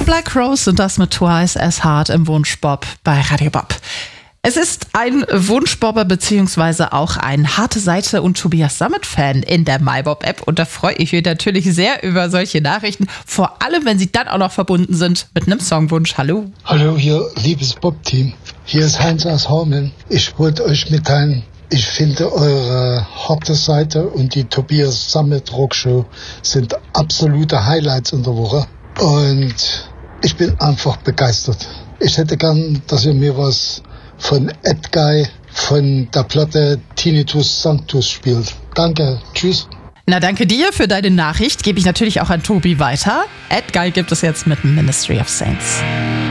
Black Rose sind das mit Twice as Hard im Wunschbob bei Radio Bob. Es ist ein Wunschbobber beziehungsweise auch ein harte Seite und Tobias Sammet-Fan in der MyBob-App. Und da freue ich mich natürlich sehr über solche Nachrichten. Vor allem, wenn sie dann auch noch verbunden sind mit einem Songwunsch. Hallo. Hallo, hier, liebes Bob-Team. Hier ist Heinz aus Hameln. Ich wollte euch mitteilen, ich finde eure harte Seite und die Tobias Sammet-Rockshow sind absolute Highlights in der Woche. Und ich bin einfach begeistert. Ich hätte gern, dass ihr mir was von Edguy von der Platte Tinnitus Sanctus spielt. Danke, tschüss. Na, danke dir für deine Nachricht. Gebe ich natürlich auch an Tobi weiter. Edguy gibt es jetzt mit Ministry of Saints.